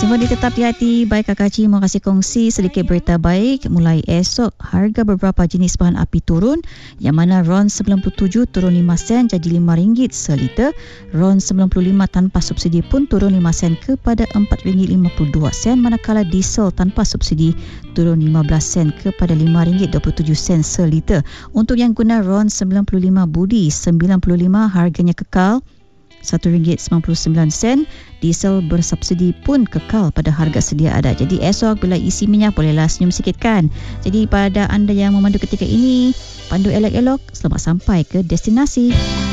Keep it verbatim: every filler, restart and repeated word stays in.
Simpan tetap di hati. Baik Kakak Cik, terima kasih kongsi sedikit berita baik. Mulai esok, harga beberapa jenis bahan api turun. Yang mana RON sembilan puluh tujuh turun lima sen jadi lima ringgit seliter. RON sembilan puluh lima tanpa subsidi pun turun lima sen kepada empat ringgit lima puluh dua sen. Manakala diesel tanpa subsidi turun lima belas sen kepada lima ringgit dua puluh tujuh sen seliter. Untuk yang guna RON sembilan puluh lima budi, sembilan puluh lima harganya kekal satu ringgit sembilan puluh sembilan sen. Diesel bersubsidi pun kekal pada harga sedia ada. Jadi esok bila isi minyak bolehlah senyum sikit kan. Jadi pada anda yang memandu ketika ini, pandu elok-elok, selamat sampai ke destinasi.